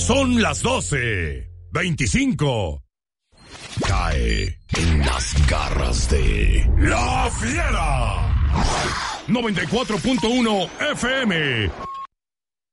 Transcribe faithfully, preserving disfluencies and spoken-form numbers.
Son las doce veinticinco. Cae en las garras de La Fiera. noventa y cuatro punto uno F M.